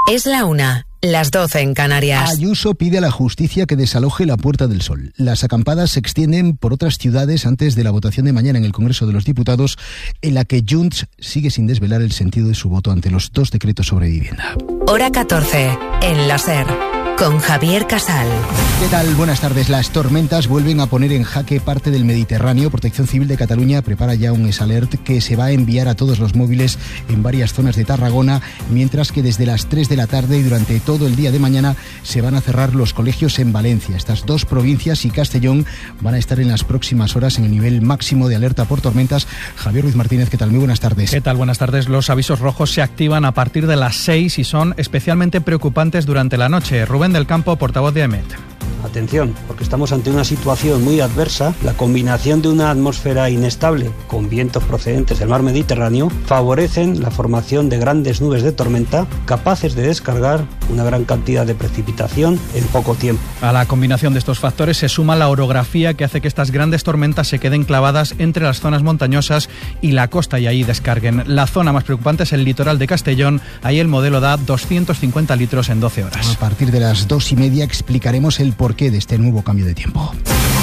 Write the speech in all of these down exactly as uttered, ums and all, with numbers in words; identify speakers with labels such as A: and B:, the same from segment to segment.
A: Es la una, las doce en Canarias.
B: Ayuso pide a la justicia que desaloje la Puerta del Sol. Las acampadas se extienden por otras ciudades antes de la votación de mañana en el Congreso de los Diputados, en la que Junts sigue sin desvelar el sentido de su voto ante los dos decretos sobre vivienda.
A: Hora catorce, en la SER, con Javier Casal.
B: ¿Qué tal? Buenas tardes. Las tormentas vuelven a poner en jaque parte del Mediterráneo. Protección Civil de Cataluña prepara ya un S-Alert que se va a enviar a todos los móviles en varias zonas de Tarragona, mientras que desde las tres de la tarde y durante todo el día de mañana se van a cerrar los colegios en Valencia. Estas dos provincias y Castellón van a estar en las próximas horas en el nivel máximo de alerta por tormentas. Javier Ruiz Martínez, ¿qué tal? Muy buenas tardes.
C: ¿Qué tal? Buenas tardes. Los avisos rojos se activan a partir de las seis y son especialmente preocupantes durante la noche. Rubén del Campo, portavoz de A E M E T.
D: Atención, porque estamos ante una situación muy adversa. La combinación de una atmósfera inestable con vientos procedentes del mar Mediterráneo favorecen la formación de grandes nubes de tormenta capaces de descargar una gran cantidad de precipitación en poco tiempo.
C: A la combinación de estos factores se suma la orografía que hace que estas grandes tormentas se queden clavadas entre las zonas montañosas y la costa y ahí descarguen. La zona más preocupante es el litoral de Castellón. Ahí el modelo da doscientos cincuenta litros en doce horas.
B: A partir de las dos y media explicaremos el porqué de este nuevo cambio de tiempo.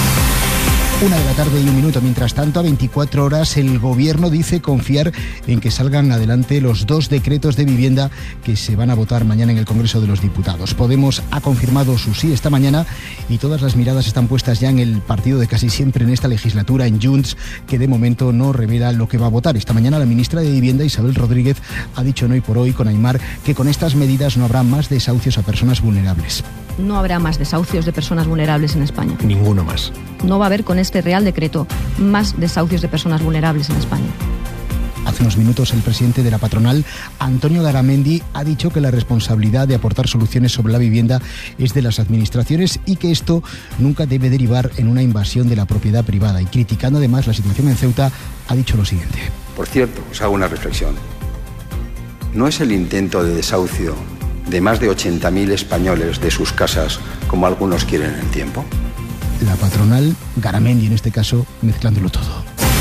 B: Una de la tarde y un minuto. Mientras tanto, a veinticuatro horas, el Gobierno dice confiar en que salgan adelante los dos decretos de vivienda que se van a votar mañana en el Congreso de los Diputados. Podemos ha confirmado su sí esta mañana y todas las miradas están puestas ya en el partido de casi siempre en esta legislatura, en Junts, que de momento no revela lo que va a votar. Esta mañana la ministra de Vivienda, Isabel Rodríguez, ha dicho en Hoy por Hoy con Aimar que con estas medidas no habrá más desahucios a personas vulnerables.
E: No habrá más desahucios de personas vulnerables en España.
B: Ninguno más.
E: No va a haber con este Real Decreto más desahucios de personas vulnerables en España.
B: Hace unos minutos el presidente de la patronal, Antonio Garamendi, ha dicho que la responsabilidad de aportar soluciones sobre la vivienda es de las administraciones y que esto nunca debe derivar en una invasión de la propiedad privada. Y criticando además la situación en Ceuta, ha dicho lo siguiente.
F: Por cierto, os hago una reflexión. ¿No es el intento de desahucio de más de ochenta mil españoles de sus casas, como algunos quieren en el tiempo?
B: La patronal, Garamendi en este caso, mezclándolo todo.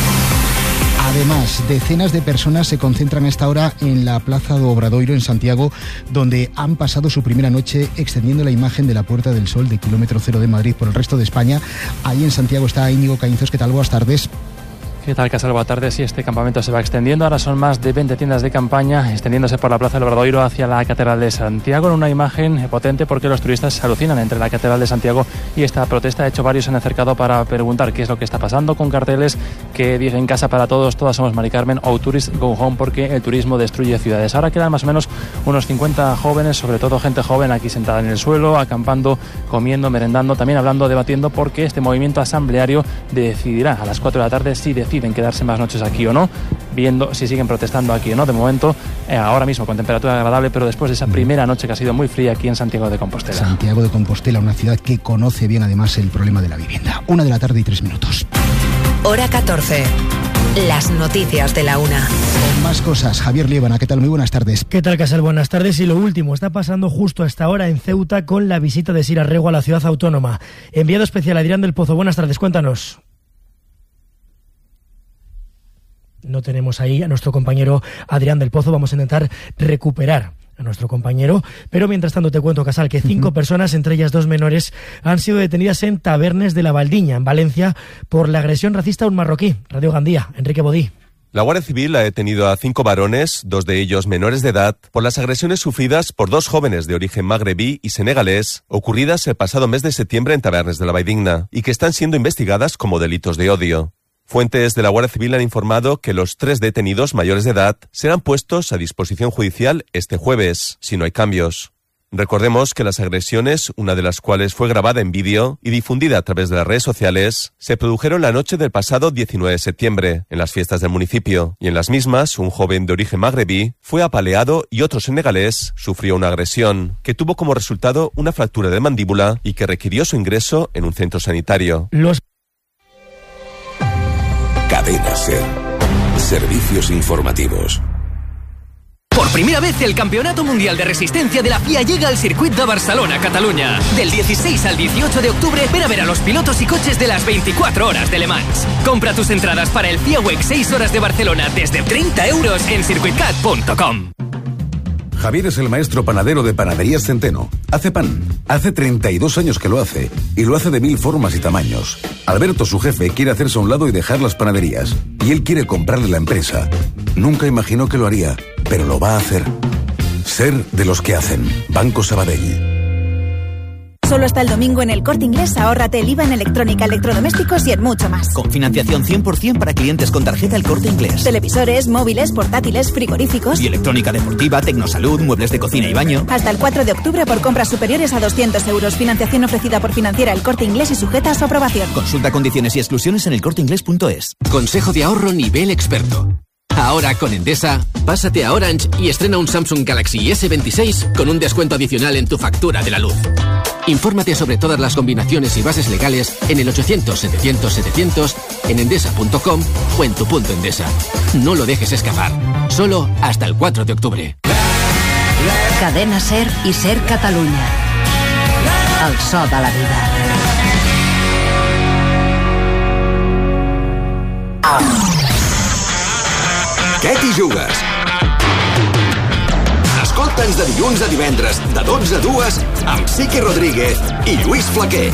B: Además, decenas de personas se concentran a esta hora en la Plaza do Obradoiro en Santiago, donde han pasado su primera noche extendiendo la imagen de la Puerta del Sol de kilómetro cero de Madrid por el resto de España. Ahí en Santiago está Íñigo Caínzos. ¿Qué tal? Buenas tardes.
G: ¿Qué tal, Casal? Buenas tardes. Sí, este campamento se va extendiendo. Ahora son más de veinte tiendas de campaña extendiéndose por la Plaza del Obradoiro hacia la Catedral de Santiago, en una imagen potente porque los turistas se alucinan entre la Catedral de Santiago y esta protesta. De hecho, varios se han acercado para preguntar qué es lo que está pasando, con carteles que dicen casa para todos, todas somos Mari Carmen, o tourist go home, porque el turismo destruye ciudades. Ahora quedan más o menos unos cincuenta jóvenes, sobre todo gente joven, aquí sentada en el suelo, acampando, comiendo, merendando, también hablando, debatiendo, porque este movimiento asambleario decidirá a las cuatro de la tarde si decide deciden quedarse más noches aquí o no, viendo si siguen protestando aquí o no. De momento, eh, ahora mismo con temperatura agradable, pero después de esa primera noche que ha sido muy fría aquí en Santiago de Compostela.
B: Santiago de Compostela, una ciudad que conoce bien además el problema de la vivienda. Una de la tarde y tres minutos.
A: Hora catorce. Las noticias de la una.
B: Con más cosas, Javier Liébana, ¿qué tal? Muy buenas tardes.
H: ¿Qué tal, Casal? Buenas tardes. Y lo último está pasando justo a esta hora en Ceuta con la visita de Sira Rego a la ciudad autónoma. Enviado especial Adrián del Pozo. Buenas tardes, cuéntanos. No tenemos ahí a nuestro compañero Adrián del Pozo. Vamos a intentar recuperar a nuestro compañero, pero mientras tanto te cuento, Casal, que cinco uh-huh. personas, entre ellas dos menores, han sido detenidas en Tabernes de la Valdiña, en Valencia, por la agresión racista a un marroquí. Radio Gandía, Enrique Bodí.
I: La Guardia Civil ha detenido a cinco varones, dos de ellos menores de edad, por las agresiones sufridas por dos jóvenes de origen magrebí y senegalés, ocurridas el pasado mes de septiembre en Tabernes de la Valdiña, y que están siendo investigadas como delitos de odio. Fuentes de la Guardia Civil han informado que los tres detenidos mayores de edad serán puestos a disposición judicial este jueves, si no hay cambios. Recordemos que las agresiones, una de las cuales fue grabada en vídeo y difundida a través de las redes sociales, se produjeron la noche del pasado diecinueve de septiembre, en las fiestas del municipio, y en las mismas, un joven de origen magrebí fue apaleado y otro senegalés sufrió una agresión, que tuvo como resultado una fractura de mandíbula y que requirió su ingreso en un centro sanitario.
H: Los
J: Cadena SER. Servicios informativos.
K: Por primera vez el Campeonato Mundial de Resistencia de la F I A llega al Circuit de Barcelona, Cataluña. Del dieciséis al dieciocho de octubre, ven a ver a los pilotos y coches de las veinticuatro horas de Le Mans. Compra tus entradas para el F I A W E C seis horas de Barcelona desde treinta euros en circuitcat punto com.
L: Javier es el maestro panadero de Panaderías Centeno. Hace pan. Hace treinta y dos años que lo hace. Y lo hace de mil formas y tamaños. Alberto, su jefe, quiere hacerse a un lado y dejar las panaderías. Y él quiere comprarle la empresa. Nunca imaginó que lo haría, pero lo va a hacer. Ser de los que hacen. Banco Sabadell.
M: Solo hasta el domingo en El Corte Inglés ahórrate el I V A en electrónica, electrodomésticos y en mucho más.
N: Con financiación cien por ciento para clientes con tarjeta El Corte Inglés.
M: Televisores, móviles, portátiles, frigoríficos.
N: Y electrónica deportiva, tecnosalud, muebles de cocina y baño.
M: Hasta el cuatro de octubre por compras superiores a doscientos euros. Financiación ofrecida por Financiera El Corte Inglés y sujeta a su aprobación.
N: Consulta condiciones y exclusiones en elcorteinglés punto es.
K: Consejo de ahorro nivel experto. Ahora con Endesa, pásate a Orange y estrena un Samsung Galaxy ese veintiséis con un descuento adicional en tu factura de la luz. Infórmate sobre todas las combinaciones y bases legales en el ochocientos setecientos setecientos, en endesa punto com o en tu punto Endesa. No lo dejes escapar. Solo hasta el cuatro de octubre.
A: Cadena Ser i Ser Catalunya. El so de la vida.
J: Què t'hi jugues? Escolta'ns de dilluns a divendres, de dotze a dues, amb Sique Rodríguez i Lluís Flaquer.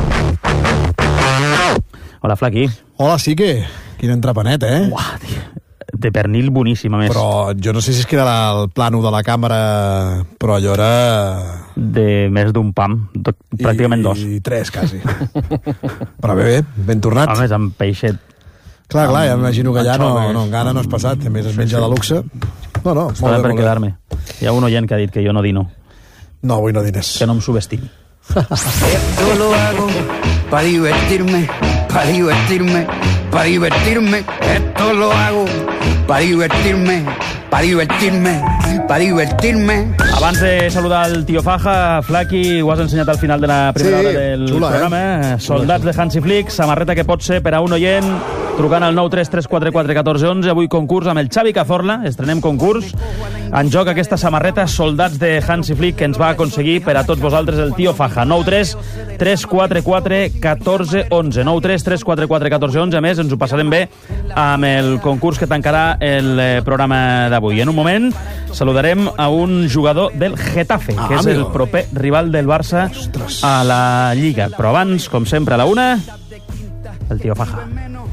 O: Hola, Flaqui.
P: Hola, Sique. Quin entrepanet, eh?
O: Uah, tio. De pernil boníssim, a més.
P: Però jo no sé si és que era el plano de la càmera, però allò era...
O: De més d'un pam, tot, pràcticament
P: I,
O: dos.
P: I tres, quasi. Però bé, bé, ben tornat.
O: A més, amb peixet.
P: Clar, clar, ja m'imagino que allà no,
O: anxoves.
P: no, encara no has passat, a més es menja de luxe. No, no, molt
O: Estava
P: bé,
O: per
P: molt bé.
O: quedar-me. Hi ha un oient que ha dit que jo no dino.
P: No, avui no dines.
O: Que no em subestimi.
Q: Esto lo hago para divertirme, para divertirme, para divertirme. Esto lo hago para divertirme, para divertirme, para divertirme.
O: Abans de saludar el tio Faja, Flaqui, ho has ensenyat al final de la primera
P: Sí,
O: hora del
P: xula,
O: programa.
P: eh?
O: Soldats de Hansi Flick, samarreta que pot ser per a un oient, trucant al nou tres tres quatre quatre un quatre onze. Avui concurs amb el Xavi Cazorla, estrenem concurs. En joc aquesta samarreta Soldats de Hansi Flick que ens va aconseguir per a tots vosaltres el tio Faja. nou tres tres quatre quatre un quatre onze. nou tres tres quatre quatre un quatre onze. A més, ens ho passarem bé amb el concurs que tancarà el eh, programa d'avui. En un moment saludarem a un jugador del Getafe,
P: Ah,
O: que és el
P: amigo.
O: proper rival del Barça a la Lliga. Però abans, com sempre, a la una, el tio Faja.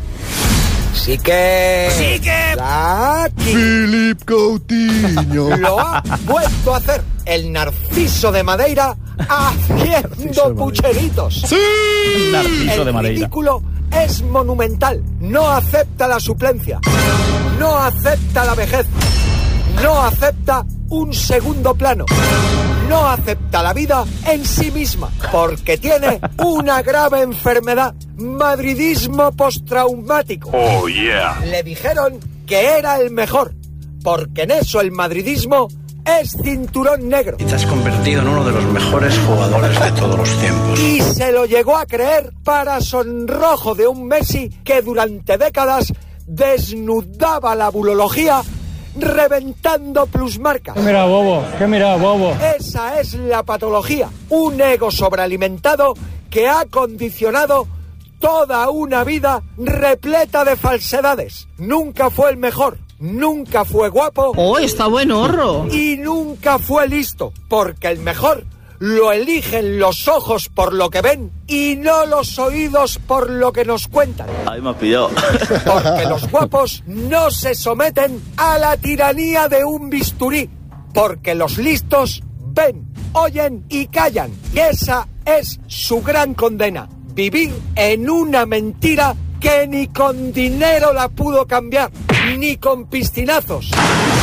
R: Sí que...
Q: Sí que...
R: Flaqui.
P: Philip Coutinho.
R: Lo ha vuelto a hacer el Narciso de Madeira haciendo pucheritos.
P: ¡Sí!
O: Narciso de
R: El
O: Madeira.
R: ridículo es monumental. No acepta la suplencia. No acepta la vejez. No acepta un segundo plano. No acepta la vida en sí misma, porque tiene una grave enfermedad, madridismo postraumático.
J: Oh, yeah.
R: Le dijeron que era el mejor, porque en eso el madridismo es cinturón negro.
S: Y te has convertido en uno de los mejores jugadores de todos los tiempos.
R: Y se lo llegó a creer para sonrojo de un Messi que durante décadas desnudaba la bulología reventando plusmarcas.
T: ¿Qué mira, bobo? ¿Qué mira, bobo?
R: Esa es la patología. Un ego sobrealimentado que ha condicionado toda una vida repleta de falsedades. Nunca fue el mejor, nunca fue guapo.
U: ¡Oh, está buen horro!
R: Y nunca fue listo, porque el mejor lo eligen los ojos por lo que ven y no los oídos por lo que nos cuentan.
V: Ahí me has pillado.
R: Porque los guapos no se someten a la tiranía de un bisturí. Porque los listos ven, oyen y callan. Y esa es su gran condena. Vivir en una mentira que ni con dinero la pudo cambiar. Ni con piscinazos.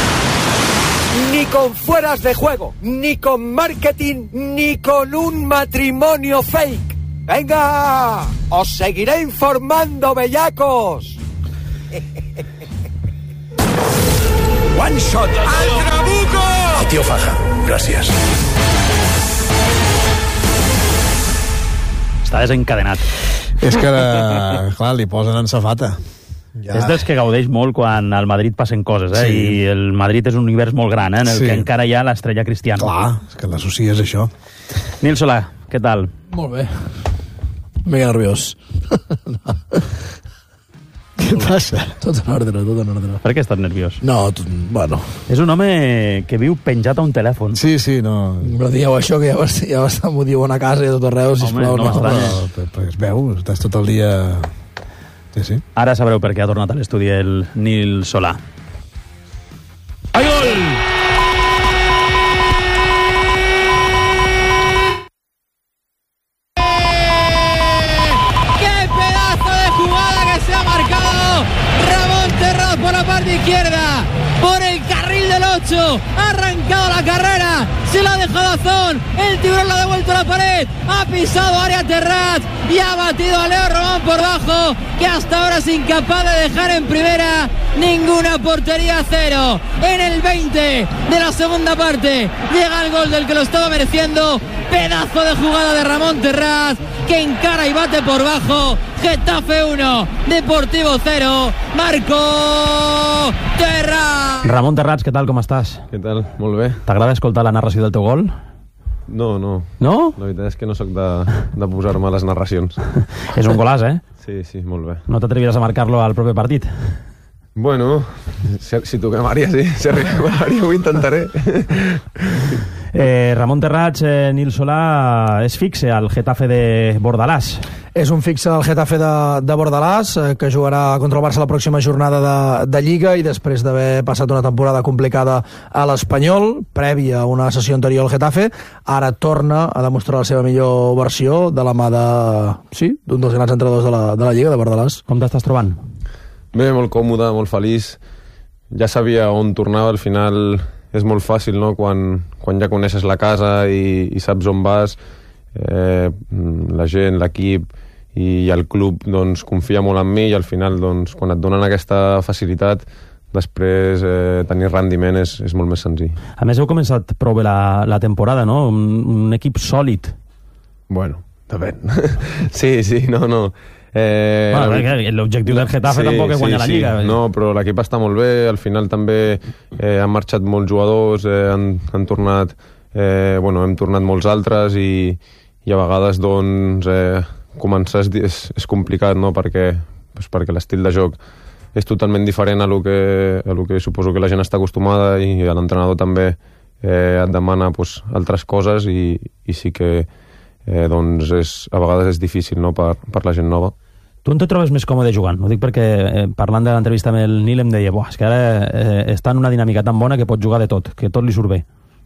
R: Ni con fueras de juego, ni con marketing, ni con un matrimonio fake. ¡Venga! ¡Os seguiré informando, bellacos!
J: One shot. ¡Al trabuco!
S: El tío Faja, gràcies.
O: Està desencadenat.
P: És que, ara, clar, li posen en safata.
O: Ja. És dels que gaudeix molt quan al Madrid passen coses, eh?
P: Sí.
O: I el Madrid és un univers molt gran, eh? En el
P: Sí.
O: que encara hi ha l'estrella Cristiano.
P: Clar, és que l'associes això.
O: Nil Solà, què tal?
W: Molt bé. Mega nerviós.
P: Què passa? Tot en ordre, tot en ordre.
O: Per què estàs nerviós?
P: No, tot, bueno...
O: És un home que viu penjat a un telèfon.
P: Sí, sí, no... Però dieu això, que ja vas, ja vas estar, m'ho diu a casa i a tot arreu, sisplau.
O: Home, no m'estranya.
P: No, però, però es veu, estàs tot el dia... Sí, sí.
O: Ara sabreu per què ha tornat a l'estudi el Nil Solà. Ai, gol!
U: Por la parte izquierda, por el carril del ocho, ha arrancado la carrera, se la ha dejado a Zon, el tiburón la ha devuelto a la pared, ha pisado área Terrat y ha batido a Leo Román por bajo, que hasta ahora es incapaz de dejar en primera ninguna portería, cero. En el veinte de la segunda parte llega el gol del que lo estaba mereciendo, pedazo de jugada de Ramón Terrat, que encara y bate por bajo. Getafe uno, Deportivo cero, Marco Terrat.
O: Ramon Terrats, què tal, com estàs?
V: Què tal? Molt bé.
O: T'agrada escoltar la narració del teu gol?
V: No, no.
O: No?
V: La veritat és que no sóc de, de posar-me a les narracions.
O: És un golaç, eh?
V: Sí, sí, molt bé.
O: No t'atreviràs a marcar-lo al proper partit?
V: Bueno, si, si toquem àrea, sí. Si arribem a l'àrea ho intentaré.
O: Eh, Ramon Terrats, eh, Nil Solà, és fixe al Getafe de Bordalàs.
W: És un fixe del Getafe de, de Bordalàs, eh, que jugarà contra el Barça la pròxima jornada de, de Lliga, i després d'haver passat una temporada complicada a l'Espanyol, prèvia a una sessió anterior al Getafe, ara torna a demostrar la seva millor versió de la mà de, sí, d'un dels grans entrenadors de la, de la Lliga, de Bordalàs.
O: Com t'estàs trobant?
V: Bé, molt còmode, molt feliç. Ja sabia on tornava, al final és molt fàcil, no?, quan, quan ja coneixes la casa i, i saps on vas, eh, la gent, l'equip i el club doncs, confia molt en mi, i al final doncs, quan et donen aquesta facilitat, després eh, tenir rendiment és, és molt més senzill.
O: A més, heu començat prou bé la, la temporada, no? Un, un equip sòlid.
V: Bueno, depèn. Sí, sí, no, no. Eh,
O: bueno, l'objectiu del Getafe sí, tampoc és guanyar sí, la Lliga.
V: Sí. No, però l'equip està molt bé, al final també eh, han marxat molts jugadors, eh, han, han tornat, eh, bueno, hem tornat molts altres, i, i a vegades doncs, eh, començar és, és, és complicat, no?, perquè, doncs perquè l'estil de joc és totalment diferent a lo que, a lo que suposo que la gent està acostumada, i l'entrenador també eh, et demana doncs, altres coses, i, i sí que eh, doncs és, a vegades és difícil, no?, per, per la gent nova.
O: Tu on te trobes més còmode jugant? Ho dic perquè eh, parlant de l'entrevista amb el Nil em deia, buah, és que ara eh, està en una dinàmica tan bona que pot jugar de tot, que tot li surt bé.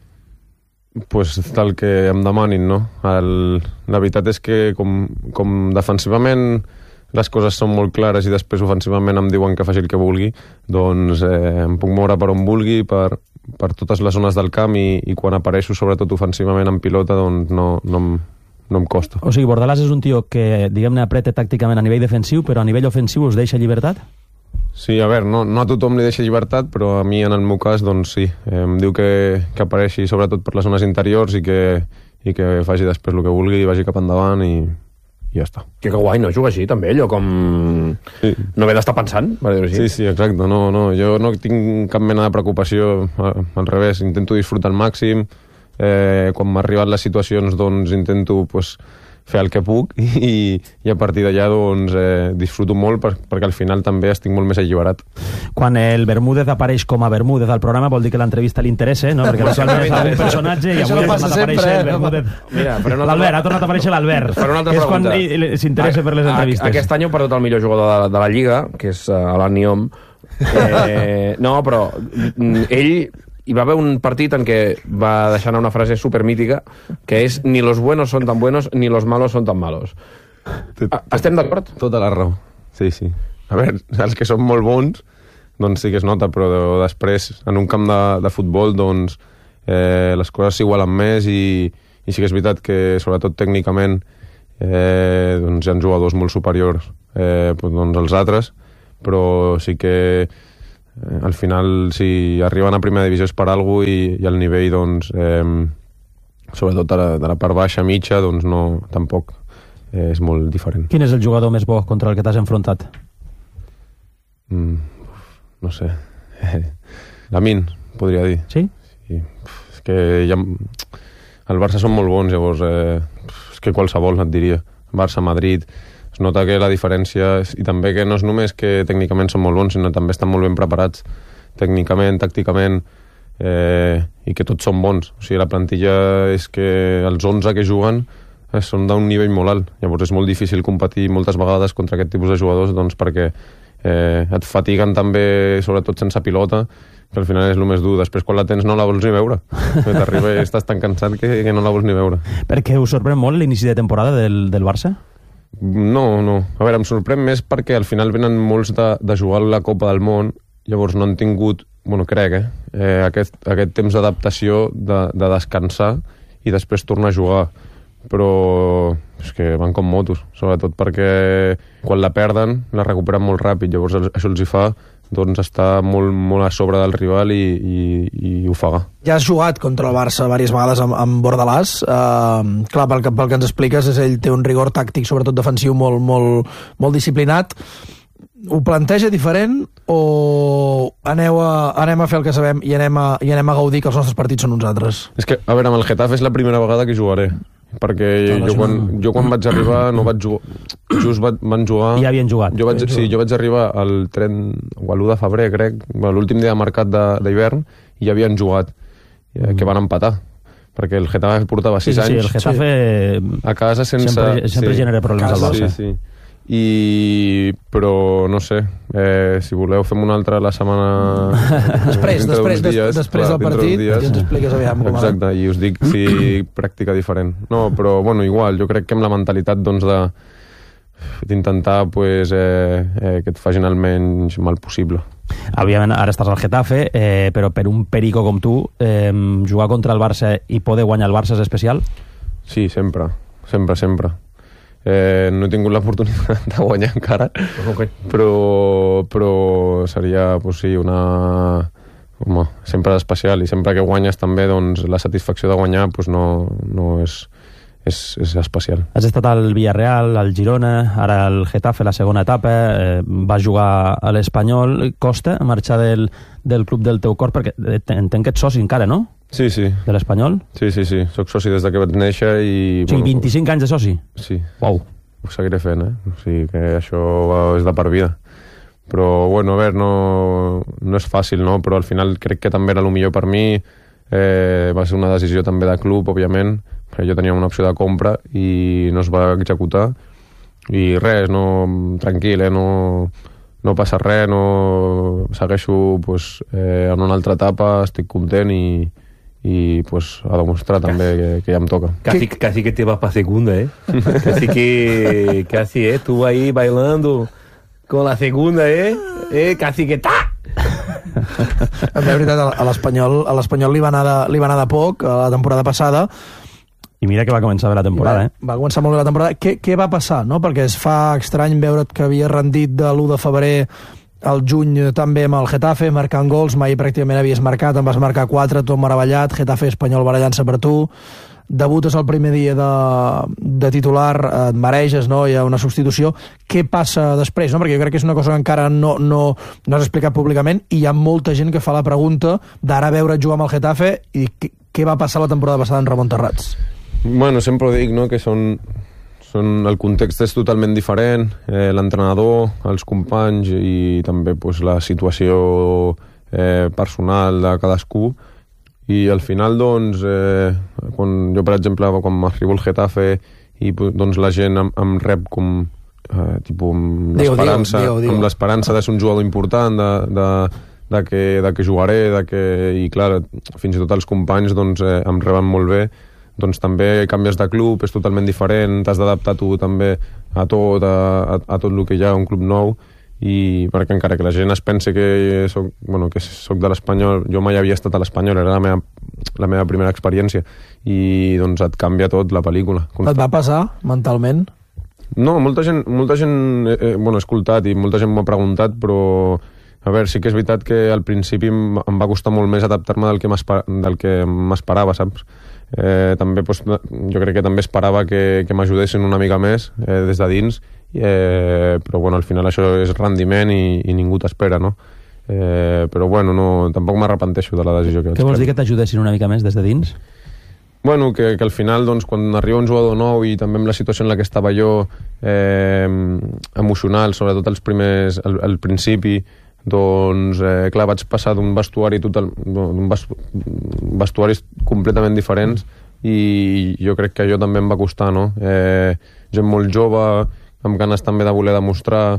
V: Pues tal que em demanin, no? El, la veritat és que com, com defensivament les coses són molt clares i després ofensivament em diuen que faci el que vulgui, doncs eh, em puc moure per on vulgui, per, per totes les zones del camp, i, i quan apareixo sobretot ofensivament en pilota, doncs no, no em no em costa.
O: O sigui, Bordalàs és un tio que, diguem-ne, apreta tàcticament a nivell defensiu, però a nivell ofensiu us deixa llibertat?
V: Sí, a veure, no, no a tothom li deixa llibertat, però a mi, en el meu cas, doncs sí. Em diu que, que apareixi sobretot per les zones interiors, i que, i que faci després el que vulgui, i vagi cap endavant, i, i ja està.
X: Que, que guai, no? Juga així, també, allò com... Sí. No haver d'estar pensant, per dir-ho així.
V: Sí, sí, exacte. No, no, jo no tinc cap mena de preocupació, al revés, intento disfrutar al màxim. Eh, quan m'ha arribat les situacions, doncs intento pues, fer el que puc, i, i a partir d'allà doncs, eh, disfruto molt, per, perquè al final també estic molt més alliberat.
O: Quan el Bermúdez apareix com a Bermúdez al programa vol dir que l'entrevista li interessa, no? Perquè normalment és algun personatge i avui ha tornat a aparèixer el Bermúdez. Mira, l'Albert, ha tornat a aparèixer l'Albert.
X: Per una altra
O: és
X: pregunta.
O: Quan s'interessa per les entrevistes.
X: Aquest any heu perdut el millor jugador de, de la Lliga, que és uh, Alan Niom. Eh, no, però ell... Hi va haver un partit en què va deixar una frase supermítica, que és ni los buenos son tan buenos ni los malos son tan malos. Estem d'acord?
V: Tota la raó, sí, sí. A veure, els que són molt bons, doncs sí que es nota, però després, en un camp de, de futbol, doncs eh, les coses s'igualen més, i, i sí que és veritat que, sobretot tècnicament, eh, doncs hi ha jugadors molt superiors eh, doncs als altres, però sí que al final, si arriben a primera divisió és per alguna cosa, i, i el nivell, doncs, eh, sobretot de la, de la part baixa, mitja, doncs no, tampoc eh, és molt diferent.
O: Quin és el jugador més bo contra el que t'has enfrontat?
V: Mm, no sé. Lamin, podria dir.
O: Sí?
V: Sí. És que ja... El Barça són molt bons, llavors, eh, és que qualsevol et diria. Barça, Madrid, nota que la diferència... És, i també que no és només que tècnicament són molt bons, sinó també estan molt ben preparats tècnicament, tàcticament, eh, i que tots són bons. O sigui, la plantilla és que els onze que juguen eh, són d'un nivell molt alt. Llavors és molt difícil competir moltes vegades contra aquest tipus de jugadors, doncs perquè eh, et fatiguen també, sobretot sense pilota, que al final és el més dur. Després, quan la tens, no la vols ni veure. T'arriba i estàs tan cansat que, que no la vols ni veure.
O: Perquè us sorprèn molt l'inici de temporada del, del Barça?
V: No, no. A veure, em sorprèn més perquè al final venen molts de, de jugar a la Copa del Món, llavors no han tingut, bueno, crec, eh, eh aquest, aquest temps d'adaptació, de, de descansar i després tornar a jugar. Però és que van com motos, sobretot perquè quan la perden la recuperen molt ràpid, llavors això els hi fa doncs està molt, molt a sobre del rival i, i, i ofegar.
W: Ja has jugat contra el Barça diverses vegades amb, amb Bordalàs. Uh, clar, pel que, pel que ens expliques, és ell té un rigor tàctic, sobretot defensiu, molt, molt, molt disciplinat. Ho planteja diferent o aneu a, anem a fer el que sabem i anem a, i anem a gaudir que els nostres partits són uns altres?
V: És que, a veure, amb el Getafe és la primera vegada que jugaré, perquè jo quan, jo quan vaig arribar no vaig jugar, just va, van jugar...
O: Ja havien jugat.
V: Jo vaig, sí, jo vaig arribar al tren, o a l'u de febrer, crec, l'últim dia de mercat d'hivern, i ja havien jugat, mm. que van empatar, perquè el Getafe portava sis
O: sí, sí,
V: anys
O: el Getafe
V: a casa sense...
O: Sempre, sempre sí, genera problemes al Barça.
V: Sí, sí. I, però no sé, eh, si voleu fem una altra la setmana
W: després, després, dies, després clar, del partit dies, i ens expliques aviam com
V: exacte, i us dic si pràctica diferent no, però bueno, igual, jo crec que amb la mentalitat doncs de d'intentar pues, eh, eh, que et facin el menys mal possible.
O: Òbviament ara estàs al Getafe, eh, però per un perico com tu eh, jugar contra el Barça i poder guanyar el Barça és especial?
V: Sí, sempre, sempre, sempre. Eh, no he tingut l'oportunitat de guanyar encara, okay. però, però seria pues, sí, una... Home, sempre especial, i sempre que guanyes també doncs, la satisfacció de guanyar pues, no, no és, és, és especial.
O: Has estat al Villarreal, al Girona, ara al Getafe, la segona etapa, eh, vas jugar a l'Espanyol. Costa marxar del, del club del teu cor, perquè entenc que ets soci encara, no?
V: Sí, sí.
O: De l'Espanyol?
V: Sí, sí, sí. Soc soci des de que vaig néixer i...
O: O sigui, bueno, vint-i-cinc anys de soci?
V: Sí.
O: Uau.
V: Ho seguiré fent, eh? O sigui que això és de per vida. Però, bueno, a veure, no, no és fàcil, no? Però al final crec que també era el millor per mi. Eh, va ser una decisió també de club, òbviament, perquè jo tenia una opció de compra i no es va executar. I res, no, tranquil, eh? No... no passa res, no segueixo pues, eh, en una altra etapa, estic content i, i pues, a demostrar casi, també que, que ja em toca.
C: Casi, casi que te vas para segunda, eh? Casi que, casi, eh? Tú ahí bailando con la segunda, eh? eh? Casi que ta!
W: En veritat, a l'Espanyol a l'Espanyol li va anar de, li va anar de poc a la temporada passada.
O: I mira que va començar bé la temporada,
W: va,
O: eh?
W: Va començar molt bé la temporada. Què, què va passar, no? Perquè es fa estrany veure't que havia rendit de l'u de febrer al juny també amb el Getafe, marcant gols, mai pràcticament havies marcat, en vas marcar quatre, tot meravellat, Getafe Espanyol barallant-se per tu, debutes el primer dia de, de titular, et mareges, no? Hi ha una substitució. Què passa després, no? Perquè jo crec que és una cosa que encara no, no, no has explicat públicament i hi ha molta gent que fa la pregunta d'ara veure't jugar amb el Getafe i què va passar la temporada passada en Ramon Terrats?
V: Bueno, sempre ho dic, no?, que són, són, el context és totalment diferent, eh, l'entrenador, els companys i també pues, la situació eh, personal de cadascú. I al final, doncs, eh, quan jo, per exemple, quan m'arribo al Getafe i doncs, la gent em, em rep com eh, tipus, amb l'esperança amb l'esperança de ser un jugador important, de, de, de, que, de que jugaré, de que, i clar, fins i tot els companys doncs, eh, em reben molt bé, doncs també canvies de club, és totalment diferent, t'has d'adaptar tu també a tot, a, a, a tot el que hi ha, un club nou, i perquè encara que la gent es pense que soc, bueno, que soc de l'Espanyol, jo mai havia estat a l'Espanyol, era la meva, la meva primera experiència, i doncs et canvia tot la pel·lícula.
W: Et va passar mentalment?
V: No, molta gent, molta gent eh, bueno, he escoltat i molta gent m'ha preguntat, però a veure, sí que és veritat que al principi em, em va costar molt més adaptar-me del que m'esperava, saps? Eh, també, doncs, jo crec que també esperava que, que m'ajudessin una mica més eh, des de dins, eh, però bueno, al final això és rendiment i, i ningú t'espera, no? Eh, però bueno, no, tampoc m'arrepenteixo de la decisió que vaig
O: Què vols
V: prendre.
O: dir que t'ajudessin una mica més des de dins?
V: Bueno, que, que al final, doncs, quan arriba un jugador nou i també amb la situació en la que estava jo, eh, emocional, sobretot els primers, al, al principi, doncs, eh, clar, vaig passar d'un vestuari total, d'un vestuaris completament diferents i jo crec que allò també em va costar, no? Eh, gent molt jove, amb ganes també de voler demostrar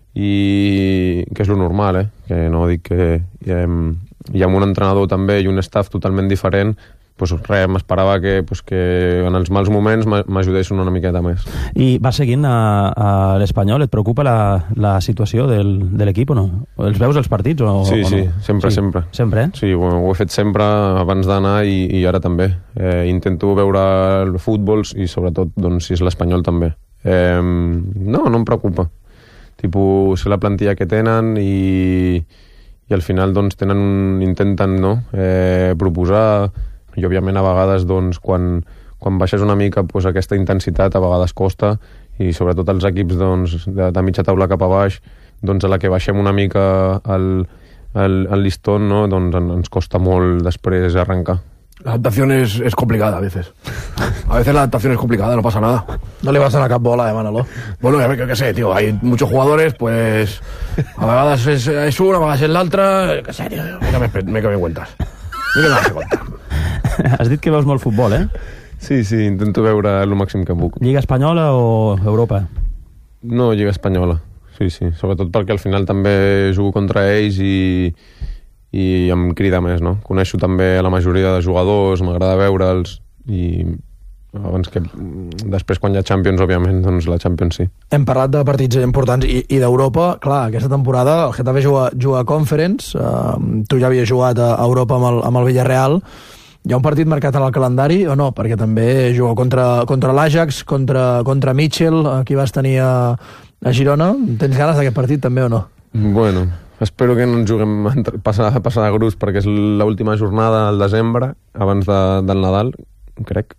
V: i que és lo normal, eh? Que no dic que eh, hi ha un entrenador també i un staff totalment diferent, pues res, m'esperava que, pues, que en els mals moments m'ajudessin una miqueta més.
O: I vas seguint a, a l'Espanyol? Et preocupa la, la situació del, de l'equip o no? Els veus els partits o,
V: sí,
O: o no?
V: Sí, sempre, sí, sempre.
O: Sempre, eh?
V: Sí, ho, ho he fet sempre abans d'anar i, i ara també. Eh, intento veure el futbol i sobretot doncs, si és l'Espanyol també. Eh, no, no em preocupa. Tipo, sé la plantilla que tenen i, i al final doncs, tenen, intenten no? eh, proposar. I òbviament a vegades doncs, quan, quan baixes una mica doncs, aquesta intensitat a vegades costa i sobretot els equips doncs, de, de mitja taula cap a baix doncs, a la que baixem una mica el, el, el listón no? doncs, ens costa molt després arrencar.
D: La adaptación es, es complicada a veces. A veces la adaptación es complicada, no pasa nada.
W: No le vas a la cap bola, eh, Manolo.
D: Bueno, a ver, qué sé, tío. Hay muchos jugadores, pues... A vegades és, és una, a vegades és l'altra... Què sé, tío. Mira que me, me, me cuentas. Mira que me vas a contar.
O: Has dit que veus molt futbol, eh?
V: Sí, sí, intento veure el màxim que puc.
O: Lliga espanyola o Europa?
V: No, Lliga espanyola. Sí, sí. Sobretot perquè al final també jugo contra ells i, i em crida més, no? Coneixo també la majoria de jugadors, m'agrada veure'ls i abans que... Després, quan hi ha Champions, òbviament, doncs la Champions sí.
W: Hem parlat de partits importants i, i d'Europa. Clar, aquesta temporada el Getafe juga, juga a Conference, uh, tu ja havies jugat a Europa amb el, amb el Villarreal. Hi ha un partit marcat en el calendari o no? Perquè també juga contra, contra l'Ajax, contra, contra Mitchell, aquí vas tenir a, a Girona. Tens ganes d'aquest partit també o no?
V: Bueno, espero que no ens juguem a passar, a passar de grups perquè és l'última jornada al desembre, abans de, del Nadal, crec.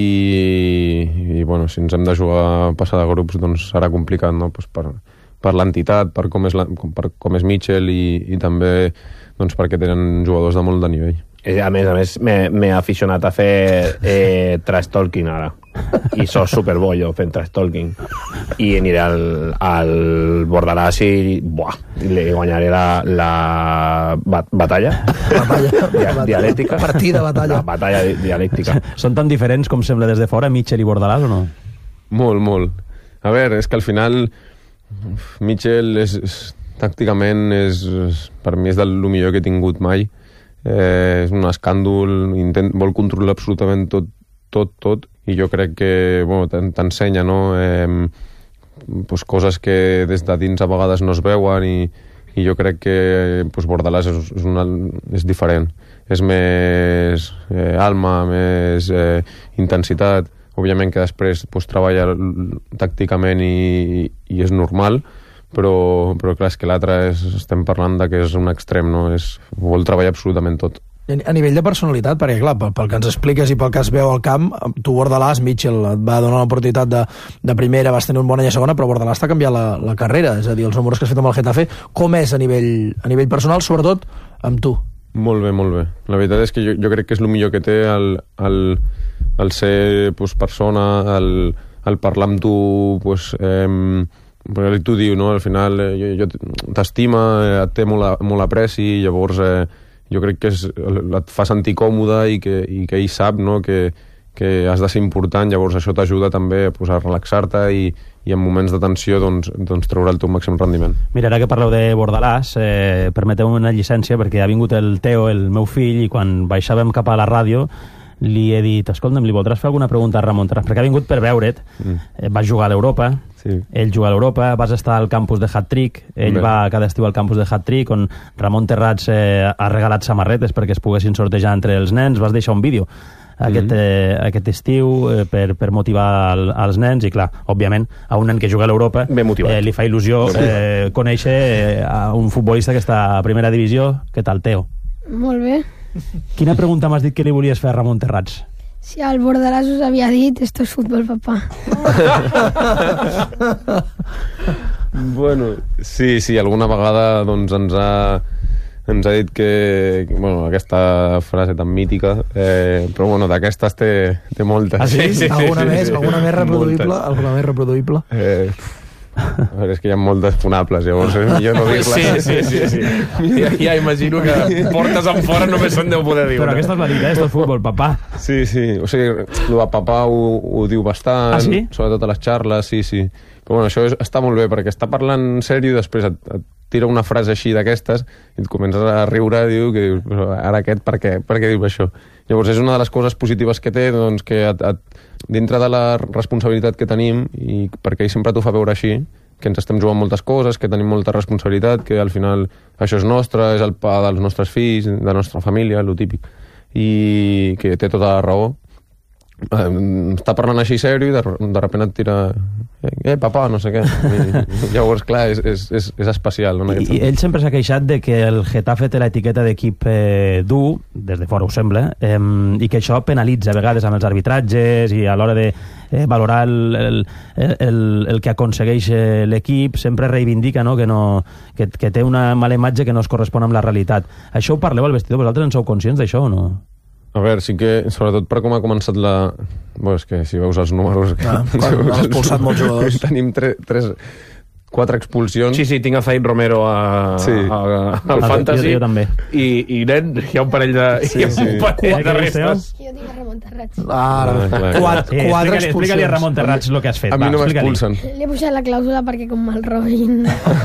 V: I, i bueno, si ens hem de jugar a passar de grups doncs serà complicat, no? Pues per, per l'entitat, per com és, la, per com és Mitchell i, i també doncs perquè tenen jugadors de molt de nivell.
C: A més, a més, m'he aficionat a fer eh, trash talking ara. I sos superbo jo fent trash talking. I aniré al, al Bordalàs i buah, li guanyaré la, la bat batalla.
W: Batalla.
C: Dia, dialèctica.
W: Partida, batalla.
C: La batalla di dialèctica.
O: Són tan diferents com sembla des de fora, Mitchell i Bordalàs, o no?
V: Molt, molt. A veure, és que al final Mitchell és, és, tàcticament és, és, per mi és del millor que he tingut mai. Eh, és un escàndol, intent, vol controlar absolutament tot, tot, tot, i jo crec que bueno, t'ensenya, no? Eh, pues, coses que des de dins a vegades no es veuen i, i jo crec que pues, Bordalàs és, és, una, és diferent. És més eh, alma, més eh, intensitat. Òbviament que després pues, treballa tàcticament i, i és normal, però, però clar, és que l'altre estem parlant de que és un extrem, no? És, vol treballar absolutament tot.
W: A nivell de personalitat, perquè clar, pel, pel que ens expliques i pel que es veu al camp, tu Bordalàs, Mitchell et va donar l'oportunitat de, de primera, vas tenir un bon any a segona, però Bordalàs t'ha canviat la, la carrera, és a dir, els números que has fet amb el Getafe, com és a nivell, a nivell personal, sobretot amb tu?
V: Molt bé, molt bé. La veritat és que jo, jo crec que és el millor que té el, el, el ser pues, persona, el, el parlar amb tu, pues, eh, perquè tu diu, no? Al final eh, jo, jo t'estima, eh, et té molt, molt apreci, llavors eh, jo crec que és, et fa sentir còmode i que, i que ell sap, no? que, que has de ser important, llavors això t'ajuda també pues, a relaxar-te i, i en moments de tensió doncs, doncs treure el teu màxim rendiment.
O: Mira, ara que parleu de Bordalàs, eh, permeteu-me una llicència perquè ha vingut el Teo, el meu fill, i quan baixàvem cap a la ràdio li he dit, escolta'm, li voldràs fer alguna pregunta a Ramon Terrats? Perquè ha vingut per veure't, mm. eh, vas jugar a l'Europa, sí. Ell juga a l'Europa, vas estar al campus de Hat-Trick, ell Bé. va cada estiu al campus de Hat-Trick, on Ramon Terrats eh, ha regalat samarretes perquè es poguessin sortejar entre els nens, vas deixar un vídeo aquest, mm. eh, aquest estiu eh, per, per motivar el, els nens, i clar, òbviament, a un nen que juga a l'Europa eh, li fa il·lusió eh, conèixer eh, a un futbolista que està a primera divisió. Què tal, Teo?
E: Molt bé.
O: Quina pregunta m'has dit que li volies fer a Ramon Terrats?
E: Si el Bordalàs us havia dit, esto es futbol, papà.
V: Bueno, sí, sí, alguna vegada doncs, ens, ha, ens ha dit que, bueno, aquesta frase tan mítica, eh, però bueno, d'aquestes té, té moltes.
W: Ah, sí?
V: Sí, sí,
W: alguna
V: sí,
W: més,
V: sí,
W: alguna més reproduïble?
V: moltes.
W: Alguna més reproduïble?
V: Eh, a veure, és que hi ha moltes funables, llavors és millor no dir-les.
C: Sí, sí, sí, sí. Ja, ja imagino que portes en fora només se'n deu poder dir.
O: Però aquesta és la dita, és el futbol, papà.
V: Sí, sí, o sigui, el de papà ho, ho diu bastant,
O: Ah, sí?
V: sobretot a les xarles, sí, sí. Però bueno, això és, està molt bé, perquè està parlant sèrio i després et, et tira una frase així d'aquestes i et comences a riure i diu que dius, però ara aquest per què? Per què diu això? Llavors és una de les coses positives que té, doncs, que et, et, dintre de la responsabilitat que tenim, i perquè ell sempre t'ho fa veure així, que ens estem jugant moltes coses, que tenim molta responsabilitat, que al final això és nostre, és el pa dels nostres fills, de la nostra família, lo típic, i que té tota la raó. Eh, està parlant així sèrio i de, de repente et tira eh, papà, no sé què. I, llavors, clar, és, és, és, és especial, no?
O: I, I ell sempre s'ha queixat de que el Getafe té l'etiqueta d'equip eh, dur, des de fora ho sembla, eh, i que això penalitza a vegades amb els arbitratges i a l'hora de eh, valorar el, el, el, el que aconsegueix eh, l'equip, sempre reivindica, no? Que, no, que, que té una mala imatge que no es correspon amb la realitat. Això ho parleu al vestidor? Vosaltres en sou conscients d'això o no?
V: A veure, sí que, sobretot per com ha començat la... Bé, és que si veus els números...
W: Ah,
V: si
W: clar,
V: veus
W: han expulsat molts jugadors.
V: Tenim tres, tres, quatre expulsions.
C: Sí, sí, tinc a Zaid Romero a,
V: Sí.
C: a, a, al
O: Ah,
C: Fantasy.
O: jo- jo també.
C: I, i nen, hi ha un parell de,
V: Sí,
C: hi ha
V: sí.
C: un parell de
O: Qua-
C: restes.
E: Jo tinc a Ramon Terrats.
W: Ah,
V: Ah, clar.
W: quatre,
O: Sí,
W: quatre
O: explica-li, explica-li a Ramon
W: expulsions.
O: Terrats el que has fet.
V: A mi
O: Va,
V: no
O: explica-li.
V: m'expulsen.
E: Li he posat la clàusula perquè com me'l robin.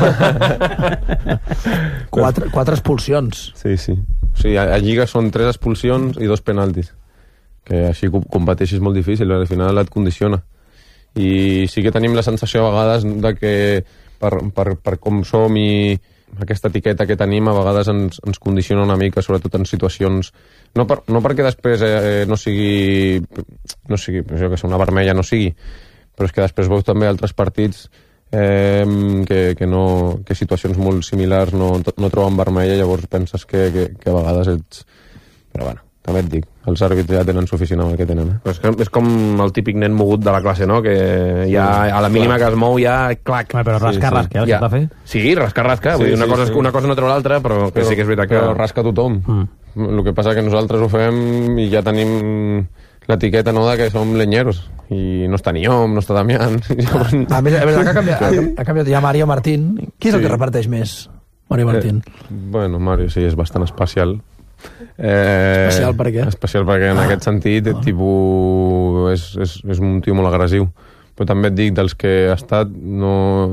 W: Quatre, quatre expulsions.
V: Sí, sí. O sigui, a, a Lliga són tres expulsions i dos penaltis. Que així com- competeixis molt difícil, al final et condiciona. I sí que tenim la sensació a vegades de que per, per, per com som i aquesta etiqueta que tenim a vegades ens, ens condiciona una mica, sobretot en situacions... No, per, no perquè després eh, no sigui... No sigui, jo que sé, una vermella no sigui, però és que després veus també altres partits eh, que, que, no, que situacions molt similars no, no troben vermella, llavors penses que, que, que a vegades ets... Però bueno, també et dic, els àrbitres ja tenen suficient amb el que tenen. Eh?
C: Però és, que és com el típic nen mogut de la classe, no? Que ja a la mínima que es mou ja, clac.
O: Home, però rasca,
V: Sí, sí.
O: rasca, el
C: Ja.
O: Getafe.
C: Sí, rasca, rasca.
V: Sí,
C: Vull dir, una,
V: sí,
C: cosa,
V: sí.
C: és- una cosa no treu l'altra, però que sí que és veritat que...
V: Però rasca tothom. Mm. El que passa que nosaltres ho fem i ja tenim l'etiqueta, no?, de que som lenyeros. I no està ni Om, no està Damián.
W: A més, a més ha, canviat, ha, ha canviat ja Mario Martín. Qui és el
V: Sí.
W: que reparteix més? Mario Martín.
V: Eh, bueno, Mario sí, és bastant especial. Eh,
W: Especial per què?
V: Especial perquè en
W: Ah.
V: aquest sentit ah. tipus, és, és, és un tio molt agressiu. Però també et dic, dels que ha estat, no...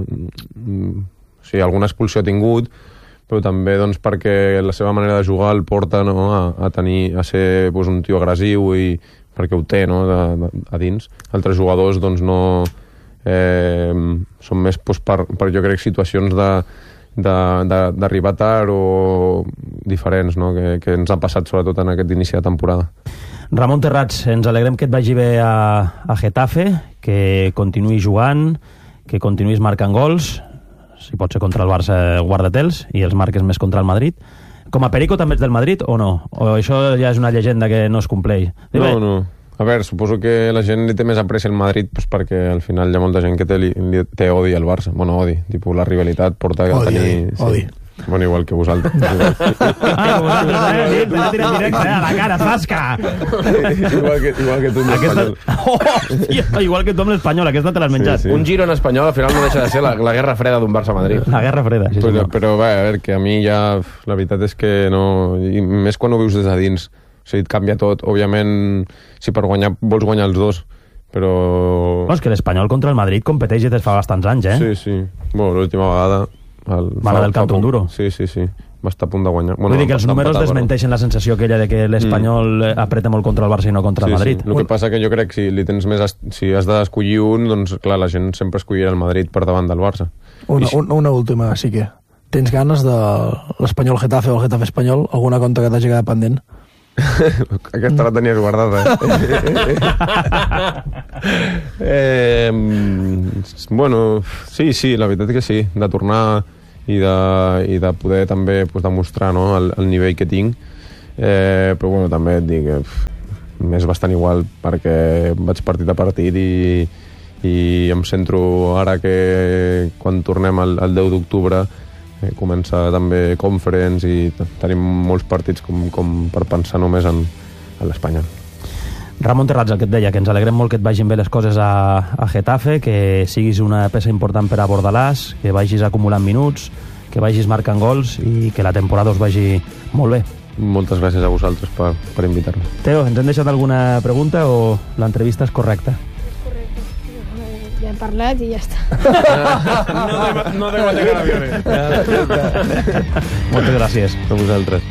V: O sigui, alguna expulsió ha tingut, però també doncs, perquè la seva manera de jugar el porta, no?, a, a, tenir, a ser doncs, un tio agressiu i perquè ho té, no?, de, de, a dins. Altres jugadors doncs, no... Eh, són més doncs, per, per, jo crec, situacions de d'arribar tard o diferents, no?, que, que ens ha passat sobretot en aquest inici de temporada.
O: Ramon Terrats, ens alegrem que et vagi bé a, a Getafe, que continuïs jugant, que continuïs marcant gols, si pot ser contra el Barça, guarda-te'ls, i els marques més contra el Madrid. Com a Perico també ets del Madrid o no? O això ja és una llegenda que no es compleix?
V: No, no. A veure, suposo que la gent li té més apreci al Madrid pues, perquè al final hi ha molta gent que té, li, li, té odi al Barça. Bueno, odi. Tipus, la rivalitat porta a
W: Odi,
V: tenir...
W: odi.
V: Bueno, igual que vosaltres.
O: Ah, vosaltres, eh? Sí, però tira directe, eh? A la cara, zasca!
V: igual, que, igual que tu amb
O: Aquesta...
V: l'Espanyol.
O: Oh, hòstia, igual que tu amb l'Espanyol, aquesta te l'has menjat.
V: Sí, sí.
C: Un giro en espanyol al final no deixa de ser la, la guerra freda d'un Barça-Madrid.
O: La guerra freda, sí,
V: Però,
O: senyor.
V: però va, a veure, que a mi ja... La veritat és que no... I més quan ho vius des de dins. O sigui, et canvia tot. Òbviament, si per guanyar vols guanyar els dos, però...
O: No, és que l'Espanyol contra el Madrid competeix des de fa bastants anys, eh?
V: Sí, sí. Bueno, l'última vegada... El,
O: Va anar del Canton Duro.
V: Sí, sí, sí. Va estar a punt de guanyar.
O: Vull dir que els números
V: d'empatar,
O: desmenteixen la sensació aquella de que l'Espanyol mm. apreta molt contra el Barça i no contra el Madrid.
V: Sí. El que passa que jo crec que si, li tens més est- si has d'escollir un, doncs clar, la gent sempre escollirà el Madrid per davant del Barça.
W: Una,
V: I si-
W: una, una última, sí que. Tens ganes de l'Espanyol Getafe o el Getafe Espanyol? Alguna conta que t'hagi quedat pendent?
V: Aquesta la tenies guardada. eh, bueno, sí, sí, la veritat que sí, de tornar i de, i de poder també pues, demostrar, no?, el, el nivell que tinc. Eh, però bueno, també et dic que pff, m'és bastant igual perquè vaig partit a partit i, i em centro ara que quan tornem el, el deu d'octubre eh, comença també Conference i t- tenim molts partits com, com per pensar només en, en l'Espanyol.
O: Ramon Terrats, el que et deia, que ens alegrem molt que et vagin bé les coses a, a Getafe, que siguis una peça important per a Bordalàs, que vagis acumulant minuts, que vagis marcant gols i que la temporada us vagi molt bé.
V: Moltes gràcies a vosaltres per, per invitar-me.
O: Teo, ens hem deixat alguna pregunta o l'entrevista és correcta?
E: Ja hem parlat i ja està.
V: No te va llegar bien.
O: Moltes gràcies.
V: A vosaltres.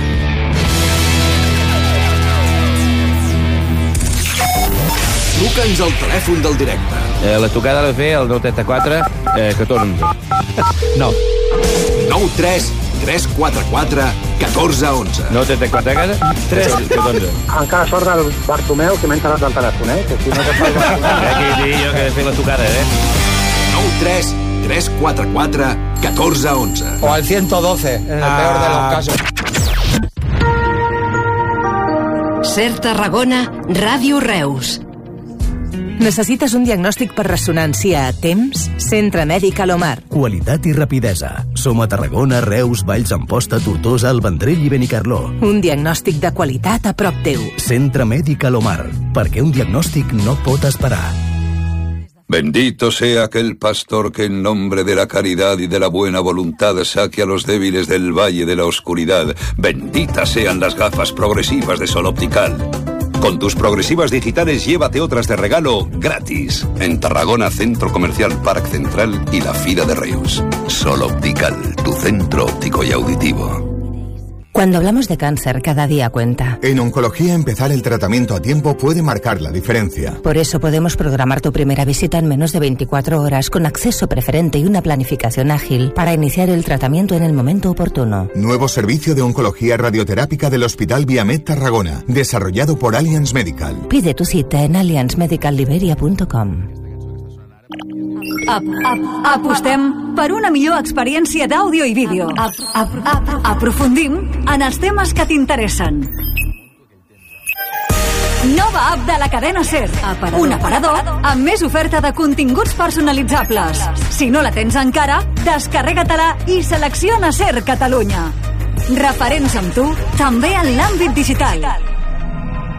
J: Truca'ns al telèfon del directe.
B: Eh, la tocada l'ha de fer el nou trenta-quatre eh, catorze onze.
O: No.
J: nou tres tres quatre quatre catorze onze.
B: nou trenta-quatre a casa? tres catorze.
F: Encara sort del Bartomeu, que m'ha enterat del telèfon, eh? Que si no que fa el Bartomeu...
B: Eh, que dic jo que he de fer la tocada, eh?
J: nou tres tres quatre quatre catorze onze.
R: O al ciento doce, en el ah. peor de los casos.
A: Ser Tarragona, Ràdio Reus.
G: Necessites un diagnòstic per ressonància a temps? Centre Mèdic Alomar.
I: Qualitat i rapidesa. Som a Tarragona, Reus, Valls, Amposta, Tortosa, el Vendrell i Benicarló.
G: Un diagnòstic de qualitat a prop teu.
I: Centre Mèdic Alomar. Perquè un diagnòstic no pot esperar.
L: Bendito sea aquel pastor que en nombre de la caridad y de la buena voluntad saque a los débiles del valle de la oscuridad. Benditas sean las gafas progresivas de Sol Optical. Con tus progresivas digitales llévate otras de regalo gratis. En Tarragona, Centro Comercial Parc Central y la Fira de Reus. Sol Optical, tu centro óptico y auditivo.
G: Cuando hablamos de cáncer, cada día cuenta.
Y: En oncología, empezar el tratamiento a tiempo puede marcar la diferencia.
G: Por eso podemos programar tu primera visita en menos de veinticuatro horas con acceso preferente y una planificación ágil para iniciar el tratamiento en el momento oportuno.
Y: Nuevo servicio de oncología radioterápica del Hospital Viamed Tarragona, desarrollado por Allianz Medical.
G: Pide tu cita en allianz medical liberia punto com.
Z: Ap, ap, apostem per una millor experiència d'àudio i vídeo. Ap, ap, ap, aprofundim en els temes que t'interessen. Nova app de la cadena SER. Aparador. Un aparador amb més oferta de continguts personalitzables. Si no la tens encara, descarrega-te-la i selecciona SER Catalunya. Referents amb tu, també en l'àmbit digital.